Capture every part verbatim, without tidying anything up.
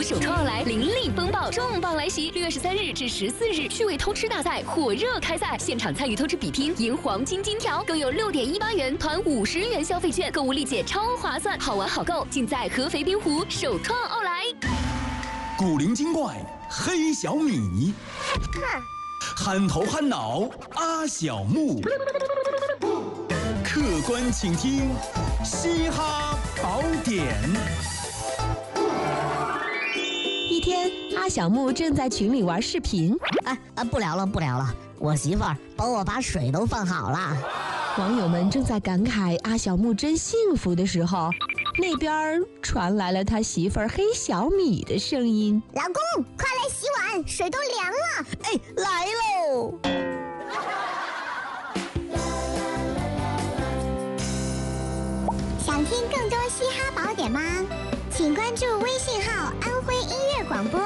湖首创奥莱灵力风暴重磅来袭，六月十三日至十四日，趣味偷吃大赛火热开赛，现场参与偷吃比拼，赢黄金金条，更有六点一八元团五十元消费券，购物立减超划算，好玩好购，尽在合肥滨湖首创奥莱。 古灵精怪黑小米，憨头憨脑阿小木，客官请听嘻哈宝典。 一天，阿小木正在群里玩视频。 哎啊，不聊了不聊了，我媳妇儿帮我把水都放好了。 网友们正在感慨阿小木真幸福的时候，那边传来了他媳妇儿黑小米的声音：“ 老公，快来洗碗，水都凉了。” 哎，来喽！ 想听更多嘻哈宝典吗？请关注微信号“安徽音乐广播”。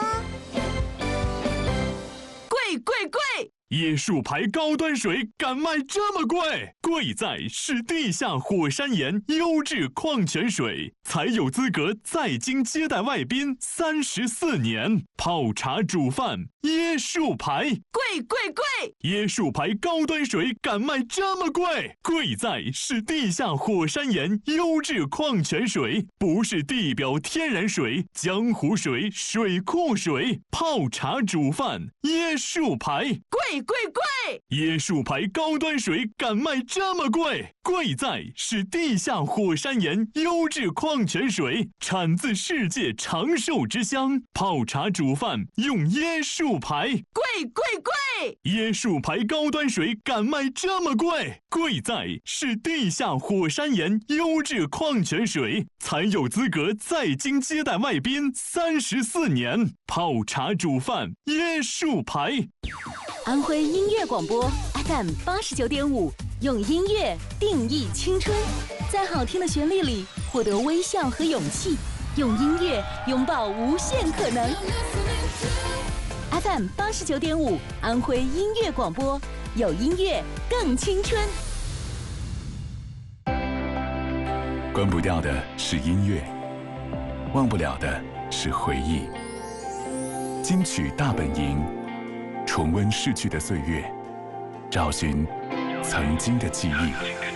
贵贵贵！椰树牌高端水敢卖这么贵？贵在是地下火山岩优质矿泉水，才有资格在京接待外宾三十四年。泡茶煮饭，椰树牌，贵贵贵！椰树牌高端水敢卖这么贵？贵在是地下火山岩优质矿泉水，不是地表天然水、江湖水、水库水。泡茶煮饭，椰树牌，贵贵贵！椰树牌高端水敢卖这么贵？贵在是地下火山岩优质矿泉水，产自世界长寿之乡。泡茶煮饭用椰树牌，贵贵贵！椰树牌高端水敢卖这么贵？贵在是地下火山岩优质矿泉水，才有资格在京接待外宾三十四年。泡茶煮饭，椰树牌。 安徽音乐广播 F M 八十九点五，用音乐定义青春，在好听的旋律里获得微笑和勇气，用音乐拥抱无限可能。F M 八十九点五，安徽音乐广播，有音乐更青春。 关不掉的是音乐，忘不了的是回忆。金曲大本营，重温逝去的岁月，找寻曾经的记忆。